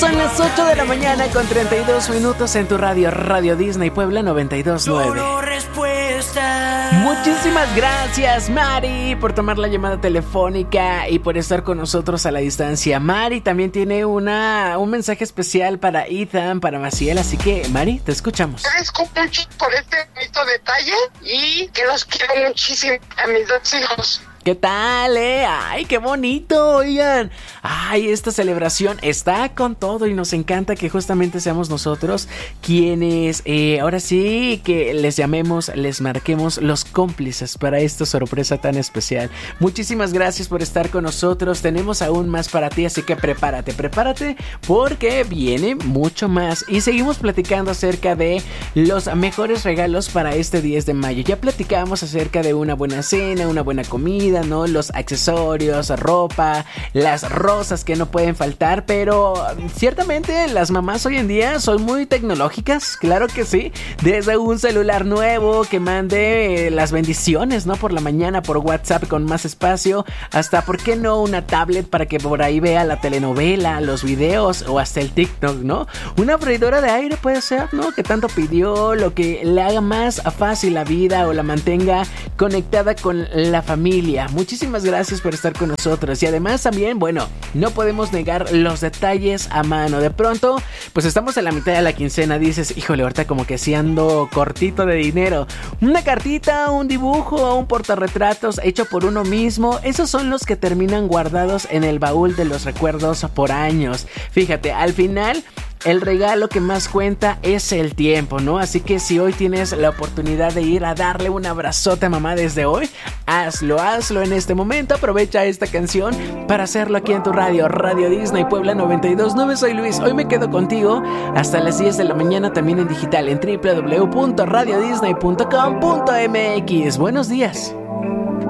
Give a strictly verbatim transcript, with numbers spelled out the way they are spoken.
Son las ocho de la mañana con treinta y dos minutos en tu radio, Radio Disney Puebla noventa y dos punto nueve. Muchísimas gracias, Mari, por tomar la llamada telefónica y por estar con nosotros a la distancia. Mari también tiene una un mensaje especial para Ethan, para Maciel, así que, Mari, te escuchamos. Agradezco mucho por este bonito detalle y que los quiero muchísimo a mis dos hijos. ¿Qué tal, eh? ¡Ay, qué bonito! Oigan, ¡ay, esta celebración está con todo! Y nos encanta que justamente seamos nosotros quienes, eh, ahora sí, que les llamemos, les marquemos los cómplices para esta sorpresa tan especial. Muchísimas gracias por estar con nosotros. Tenemos aún más para ti, así que prepárate, prepárate, porque viene mucho más. Y seguimos platicando acerca de los mejores regalos para este diez de mayo. Ya platicamos acerca de una buena cena, una buena comida, ¿no? Los accesorios, ropa, las rosas que no pueden faltar, pero ciertamente las mamás hoy en día son muy tecnológicas, claro que sí, desde un celular nuevo que mande las bendiciones, ¿no? Por la mañana, por WhatsApp con más espacio, hasta, ¿por qué no? Una tablet para que por ahí vea la telenovela, los videos o hasta el TikTok, ¿no? Una freidora de aire puede ser, ¿no? Que tanto pidió, lo que le haga más fácil la vida o la mantenga conectada con la familia. Muchísimas gracias por estar con nosotros. Y además también, bueno, no podemos negar los detalles a mano. De pronto, pues estamos en la mitad de la quincena. Dices, híjole, ahorita como que sí ando cortito de dinero. Una cartita, un dibujo, un portarretratos hecho por uno mismo. Esos son los que terminan guardados en el baúl de los recuerdos por años. Fíjate, al final, el regalo que más cuenta es el tiempo, ¿no? Así que si hoy tienes la oportunidad de ir a darle un abrazote a mamá desde hoy, hazlo, hazlo en este momento. Aprovecha esta canción para hacerlo aquí en tu radio, Radio Disney Puebla noventa y dos punto nueve. Soy Luis, hoy me quedo contigo hasta las diez de la mañana, también en digital en doble u doble u doble u punto radio disney punto com punto m x. Buenos días.